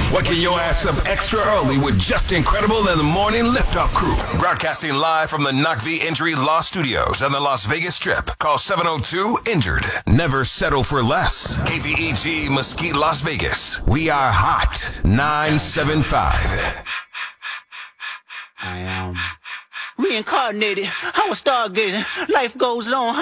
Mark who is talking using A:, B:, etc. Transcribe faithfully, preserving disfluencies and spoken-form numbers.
A: Waking your ass up extra early with Just Incredible and the Morning Liftoff Crew. Broadcasting live from the N O C V Injury Law Studios on the Las Vegas Strip. Call seven oh two injured. Never settle for less. K V E G Mesquite, Las Vegas. We are hot. nine seven five.
B: I am reincarnated. I was stargazing. Life goes on.